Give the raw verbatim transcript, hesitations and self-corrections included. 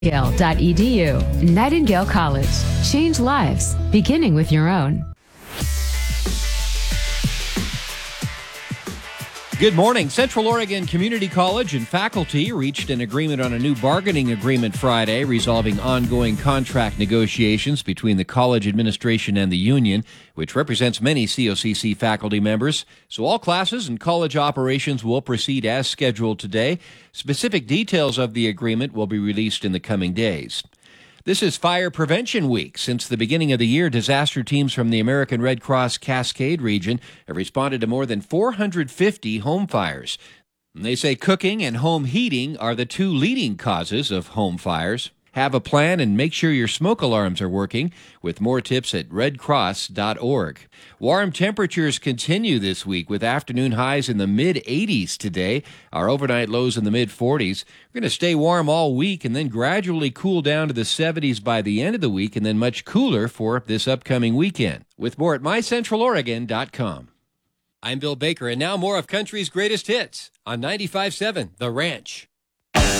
Nightingale dot e d u. Nightingale College. Change lives, beginning with your own. Good morning. Central Oregon Community College and faculty reached an agreement on a new bargaining agreement Friday, resolving ongoing contract negotiations between the college administration and the union, which represents many C O C C faculty members. So all classes and college operations will proceed as scheduled today. Specific details of the agreement will be released in the coming days. This is Fire Prevention Week. Since the beginning of the year, disaster teams from the American Red Cross Cascade region have responded to more than four hundred fifty home fires. And they say cooking and home heating are the two leading causes of home fires. Have a plan and make sure your smoke alarms are working, with more tips at red cross dot org. Warm temperatures continue this week with afternoon highs in the mid eighties today. Our overnight lows in the mid forties. We're going to stay warm all week and then gradually cool down to the seventies by the end of the week, and then much cooler for this upcoming weekend. With more at my central oregon dot com. I'm Bill Baker, and now more of country's greatest hits on ninety-five point seven The Ranch.